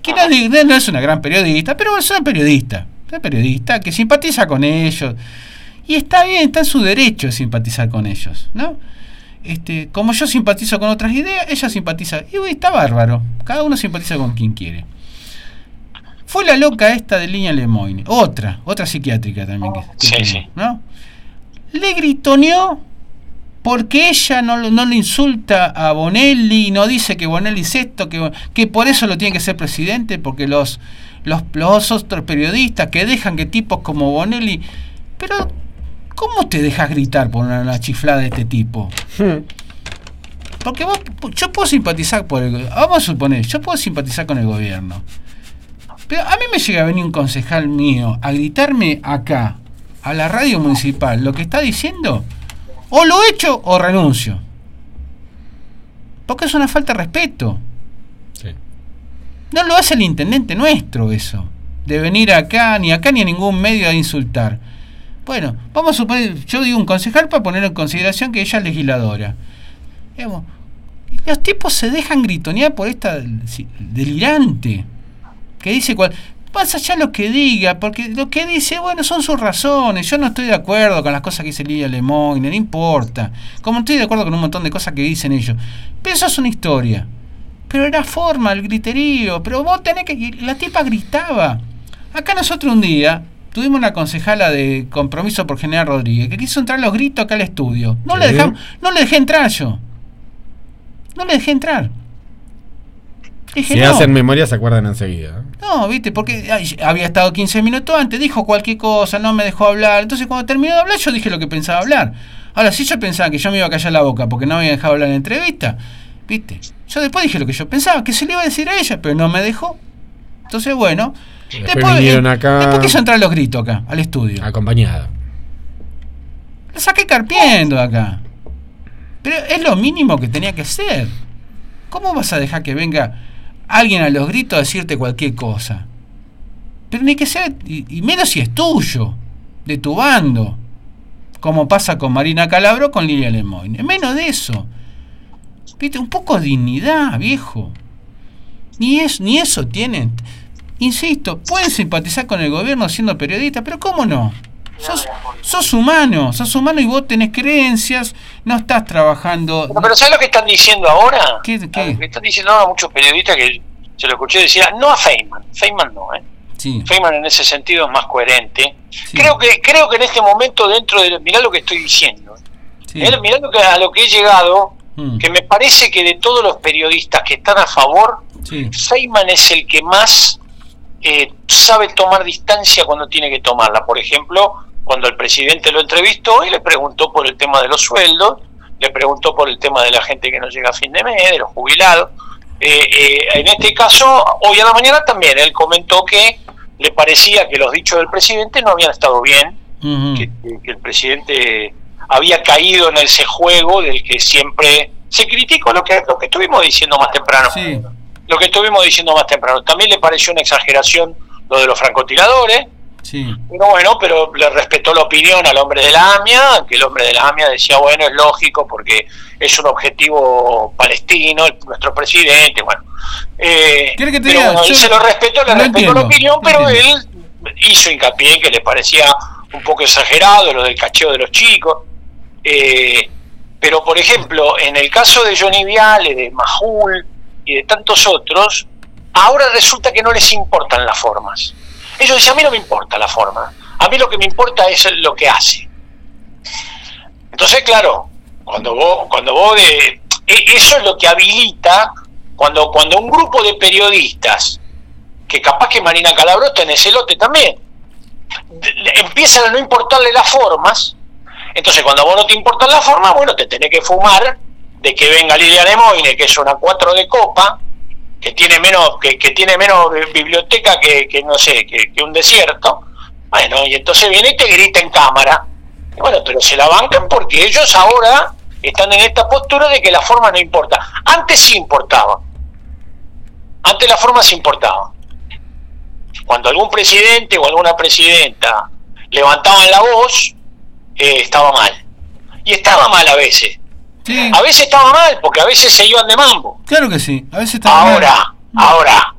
que no es una gran periodista, pero es una periodista que simpatiza con ellos, y está bien, está en su derecho de simpatizar con ellos, ¿no? Como yo simpatizo con otras ideas, ella simpatiza, y está bárbaro, cada uno simpatiza con quien quiere. Fue la loca esta de Lilian Lemoyne, otra psiquiátrica también sí. ¿no? Le gritoneó porque ella no le insulta a Bonelli, no dice que Bonelli es esto, que por eso lo tiene que ser presidente, porque los otros periodistas que dejan que tipos como Bonelli, pero ¿cómo te dejas gritar por una chiflada de este tipo? Porque yo puedo simpatizar vamos a suponer, yo puedo simpatizar con el gobierno, pero a mí me llega a venir un concejal mío a gritarme acá, a la radio municipal, lo que está diciendo, o lo echo o renuncio. Porque es una falta de respeto. Sí. No lo hace el intendente nuestro eso, de venir acá ni a ningún medio a insultar. Bueno, vamos a suponer, yo digo un concejal para poner en consideración que ella es legisladora. Digamos, los tipos se dejan gritonear por esta delirante que dice más allá de lo que diga, porque lo que dice, bueno, son sus razones. Yo no estoy de acuerdo con las cosas que dice Lilian Lemoyne, no importa. Como estoy de acuerdo con un montón de cosas que dicen ellos. Pero eso es una historia. Pero era forma, el griterío. Pero vos tenés que... La tipa gritaba. Acá nosotros un día tuvimos una concejala de Compromiso por General Rodríguez que quiso entrar a los gritos acá al estudio. No le dejé entrar yo. No le dejé entrar. Dije, si hacen memoria se acuerdan enseguida. No, viste, porque había estado 15 minutos antes, dijo cualquier cosa, no me dejó hablar. Entonces cuando terminó de hablar yo dije lo que pensaba hablar. Ahora, si yo pensaba que yo me iba a callar la boca porque no me había dejado hablar en la entrevista, viste, yo después dije lo que yo pensaba, que se le iba a decir a ella, pero no me dejó. Entonces bueno, después vinieron acá. Después quiso entrar los gritos acá, al estudio. Acompañada. La saqué carpiendo acá. Pero es lo mínimo que tenía que hacer. ¿Cómo vas a dejar que venga alguien a los gritos a decirte cualquier cosa? Pero ni que sea, y menos si es tuyo, de tu bando, como pasa con Marina Calabro, con Lilian Lemoyne. Menos de eso. ¿Viste? Un poco de dignidad, viejo. Ni eso tienen. Insisto, pueden simpatizar con el gobierno siendo periodistas, pero ¿cómo no? Sos humano y vos tenés creencias, no estás trabajando. Pero ¿sabes lo que están diciendo ahora? ¿Qué? Están diciendo ahora muchos periodistas que se lo escuché decir, no a Feynman no, Sí. Feynman en ese sentido es más coherente. Sí. Creo que en este momento mirá lo que estoy diciendo. Sí. Mirá a lo que he llegado, que me parece que de todos los periodistas que están a favor, Sí. Feynman es el que más sabe tomar distancia cuando tiene que tomarla. Por ejemplo, cuando el presidente lo entrevistó y le preguntó por el tema de los sueldos, le preguntó por el tema de la gente que no llega a fin de mes, de los jubilados. En este caso, hoy a la mañana también, él comentó que le parecía que los dichos del presidente no habían estado bien, que el presidente había caído en ese juego del que siempre se criticó, lo que estuvimos diciendo más temprano. Sí. Lo que estuvimos diciendo más temprano. También le pareció una exageración lo de los francotiradores. Sí. Pero le respetó la opinión al hombre de la AMIA, que el hombre de la AMIA decía, bueno, es lógico porque es un objetivo palestino, nuestro presidente, bueno. ¿Quieres que te diga? Bueno, se lo respetó, le respetó la opinión, pero entiendo. Él hizo hincapié en que le parecía un poco exagerado lo del cacheo de los chicos. Pero, por ejemplo, en el caso de Johnny Viale, de Majul y de tantos otros, ahora resulta que no les importan las formas. Ellos dicen, a mí no me importa la forma, a mí lo que me importa es lo que hace. Entonces, claro, cuando vos eso es lo que habilita cuando un grupo de periodistas, que capaz que Marina Calabro está en ese lote también, empiezan a no importarle las formas. Entonces, cuando a vos no te importan las formas, bueno, te tenés que fumar de que venga Lilian Lemoyne, que es una 4 de copa, que tiene menos biblioteca que no sé, que un desierto. Bueno, y entonces viene y te grita en cámara. Y bueno, pero se la bancan porque ellos ahora están en esta postura de que la forma no importa. Antes sí importaba. Antes la forma sí importaba. Cuando algún presidente o alguna presidenta levantaban la voz, estaba mal. Y estaba mal a veces. Sí. A veces estaba mal, porque a veces se iban de mambo. Claro que sí, a veces estaba mal. Ahora,